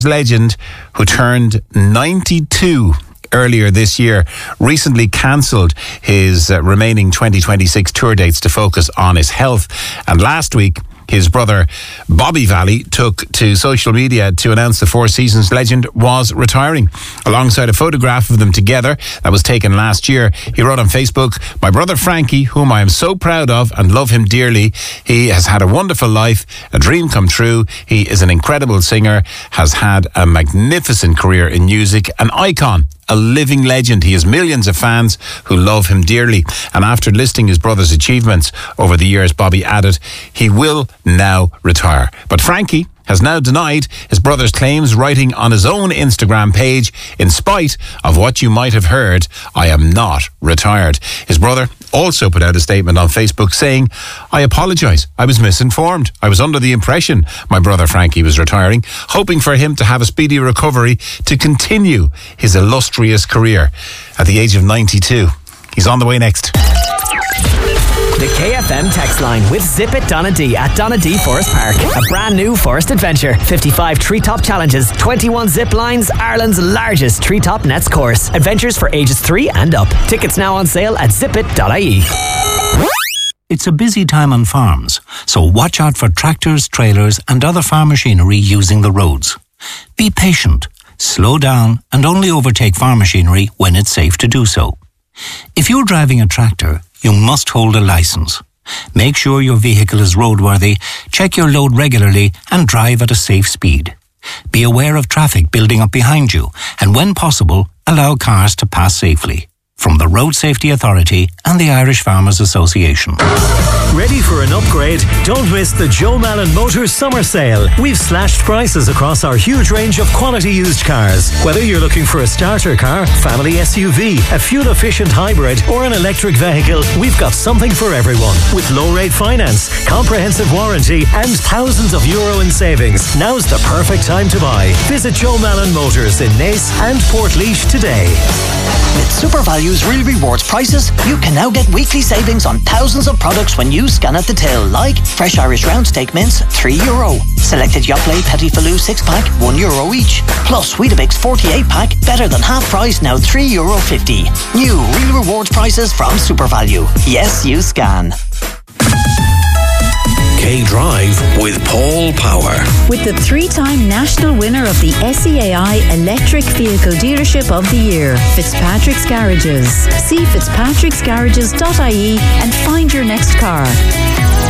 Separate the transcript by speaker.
Speaker 1: legend who turned 92 earlier this year recently cancelled his remaining 2026 tour dates to focus on his health. And last week, his brother Bobby Valley took to social media to announce the Four Seasons legend was retiring. Alongside a photograph of them together that was taken last year, he wrote on Facebook, "My brother Frankie, whom I am so proud of and love him dearly. He has had a wonderful life, a dream come true. He is an incredible singer, has had a magnificent career in music, an icon, a living legend. He has millions of fans who love him dearly." And after listing his brother's achievements over the years, Bobby added, he will now retire. But Frankie has now denied his brother's claims, writing on his own Instagram page, "In spite of what you might have heard, I am not retired." His brother also put out a statement on Facebook saying, "I apologise. I was misinformed. I was under the impression my brother Frankie was retiring, hoping for him to have a speedy recovery to continue his illustrious career." At the age of 92. He's on the way next.
Speaker 2: The KFM text line with Zip It Donadee at Donadee Forest Park. A brand new forest adventure. 55 treetop challenges, 21 zip lines, Ireland's largest treetop nets course. Adventures for ages 3 and up. Tickets now on sale at zipit.ie.
Speaker 3: It's a busy time on farms, so watch out for tractors, trailers and other farm machinery using the roads. Be patient, slow down and only overtake farm machinery when it's safe to do so. If you're driving a tractor, you must hold a licence. Make sure your vehicle is roadworthy, check your load regularly and drive at a safe speed. Be aware of traffic building up behind you and when possible, allow cars to pass safely. From the Road Safety Authority and the Irish Farmers Association.
Speaker 4: Ready for an upgrade? Don't miss the Joe Malin Motors Summer Sale. We've slashed prices across our huge range of quality used cars. Whether you're looking for a starter car, family SUV, a fuel-efficient hybrid or an electric vehicle, we've got something for everyone. With low-rate finance, comprehensive warranty and thousands of euro in savings. Now's the perfect time to buy. Visit Joe Malin Motors in Naas and Portlaoise today.
Speaker 5: With SuperValue's Real Rewards prices, you can now get weekly savings on thousands of products when you scan at the till, like fresh Irish round steak mince, €3. Selected Yoplait Petit Filou 6-pack, €1 each. Plus Weetabix 48-pack, better than half price, now €3.50. New Real Rewards prices from SuperValue. Yes, you scan.
Speaker 6: K-Drive with Paul Power.
Speaker 7: With the 3-time national winner of the SEAI Electric Vehicle Dealership of the Year, Fitzpatrick's Garages. See fitzpatricksgarages.ie and find your next car.